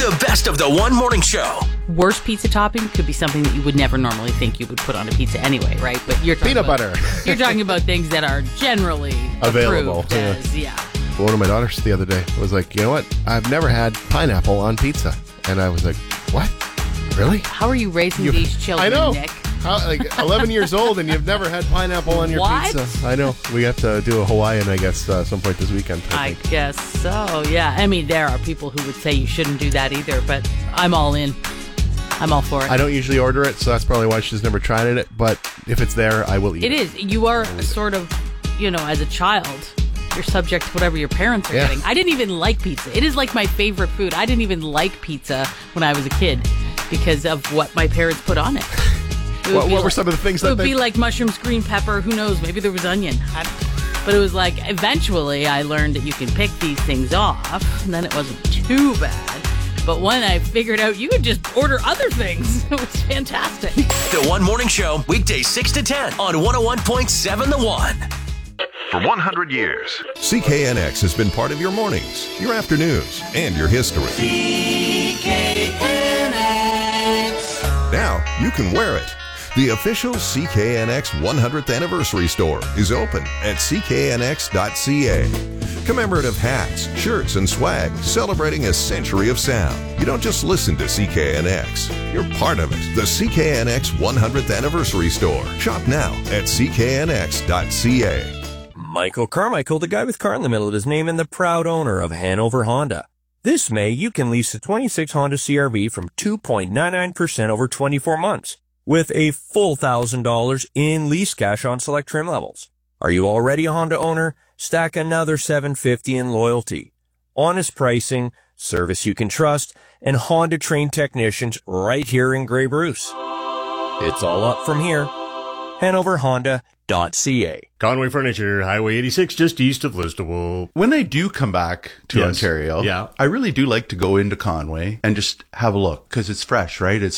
The best of the One Morning Show. Worst pizza topping could be something that you would never normally think you would put on a pizza anyway, right? But you're talking Peanut about, butter. You're talking about things that are generally Available. approved as, yeah. One of my daughters the other day was like, you know what? I've never had pineapple on pizza. And I was like, what? Really? How are you raising these children, I know. Nick? How, like 11 years old and you've never had pineapple on your What? pizza. I know. We have to do a Hawaiian, I guess, some point this weekend. I think. guess so, yeah. I mean, there are people who would say you shouldn't do that either, but I'm all in. I'm all for it. I don't usually order it, so that's probably why she's never tried it. But if it's there, I will eat it. It is. You are sort of, as a child, you're subject to whatever your parents are getting. I didn't even like pizza. It is like my favorite food. I didn't even like pizza when I was a kid because of what my parents put on it. What were some of the things that it would be like mushrooms, green pepper, who knows, maybe there was onion. But it was like, eventually I learned that you can pick these things off, and then it wasn't too bad. But when I figured out you could just order other things, it was fantastic. The One Morning Show, weekdays 6 to 10 on 101.7 The One. For 100 years, CKNX has been part of your mornings, your afternoons, and your history. Now you can wear it. The official CKNX 100th Anniversary Store is open at cknx.ca. Commemorative hats, shirts, and swag celebrating a century of sound. You don't just listen to CKNX, you're part of it. The CKNX 100th Anniversary Store. Shop now at cknx.ca. Michael Carmichael, the guy with car in the middle of his name and the proud owner of Hanover Honda. This May, you can lease a 26 Honda CR-V from 2.99% over 24 months with a full $1,000 in lease cash on select trim levels. Are you already a Honda owner? Stack another $750 in loyalty. Honest pricing, service you can trust, and Honda-trained technicians right here in Grey Bruce. It's all up from here. HanoverHonda.ca. Conway Furniture, Highway 86, just east of Listowel. When they do come back to Ontario, I really do like to go into Conway and just have a look because it's fresh, right? It's